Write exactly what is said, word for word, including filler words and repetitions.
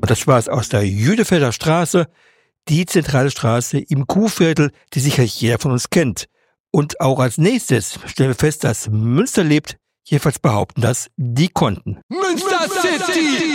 Und das war es aus der Jüdefelder Straße, die zentrale Straße im Kuhviertel, die sicherlich jeder von uns kennt. Und auch als nächstes stellen wir fest, dass Münster lebt. Jedenfalls behaupten das die Konten. Münster City!